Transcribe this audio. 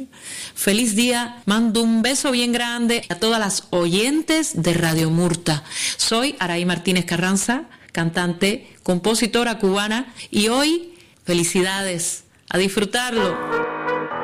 Feliz día, mando un beso bien grande a todas las oyentes de Radio Murta. Soy Araí Martínez Carranza, cantante, compositora cubana, y hoy, felicidades, a disfrutarlo.